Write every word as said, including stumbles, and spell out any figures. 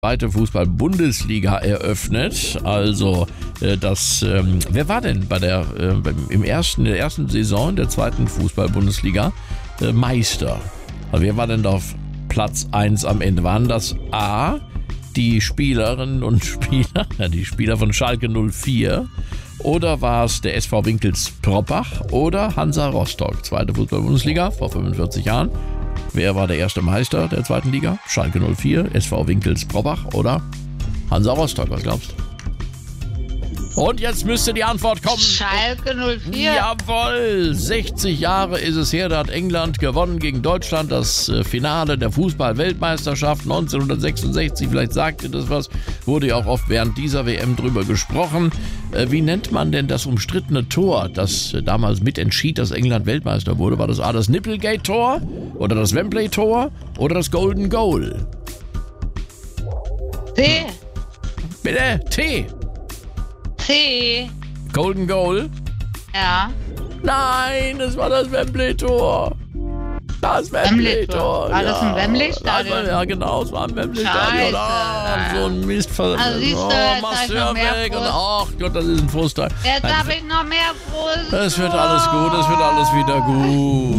zweite Fußball-Bundesliga eröffnet. Also äh, das, ähm, wer war denn bei der äh, im ersten, der ersten Saison der zweiten Fußball-Bundesliga äh, Meister? Also wer war denn da auf Platz eins am Ende? Waren das A, die Spielerinnen und Spieler, ja, die Spieler von Schalke null vier, oder war es der S V Winkels-Proppach oder Hansa Rostock? Zweite Fußball-Bundesliga vor fünfundvierzig Jahren. Wer war der erste Meister der zweiten Liga? Schalke null vier, S V Winkels-Proppach oder Hansa Rostock? Was glaubst du? Und jetzt müsste die Antwort kommen. Schalke null vier. Jawohl, sechzig Jahre ist es her, da hat England gewonnen gegen Deutschland, das Finale der Fußball-Weltmeisterschaft neunzehnhundertsechsundsechzig. Vielleicht sagt ihr das was, wurde ja auch oft während dieser W M drüber gesprochen. Wie nennt man denn das umstrittene Tor, das damals mitentschied, dass England Weltmeister wurde? War das A, das Nipplegate-Tor oder das Wembley-Tor oder das Golden Goal? T. Bitte, T. T. Golden Goal? Ja. Nein, das war das Wembley-Tor. Das Wembley-Tor. War das ein ja. Wembley-Stadion? Ja, genau, es war ein Wembley-Stadion. Ah, so ein Mist. Also siehst du, oh, jetzt machst hab ich du noch ja mehr weg. Und, Frust. ach Gott, das ist ein Frust. Jetzt habe ich noch mehr Frust. Es wird alles gut, es wird alles wieder gut.